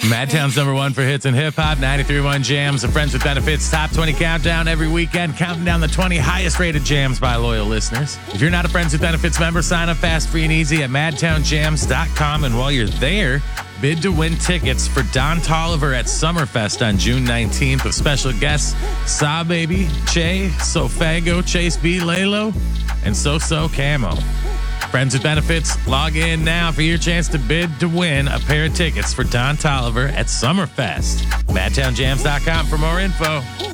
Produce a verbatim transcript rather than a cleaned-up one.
Madtown's number one for hits and hip hop, ninety-three point one Jams, the Friends with Benefits top twenty countdown every weekend, counting down the twenty highest rated jams by loyal listeners. If you're not a Friends with Benefits member, sign up fast, free, and easy at madtown jams dot com. And while you're there, bid to win tickets for Don Toliver at Summerfest on June nineteenth with special guests Saw Baby, Che, Sofago, Chase B, Lalo, and So So Camo. Friends with Benefits, log in now for your chance to bid to win a pair of tickets for Don Toliver at Summerfest. madtown jams dot com for more info.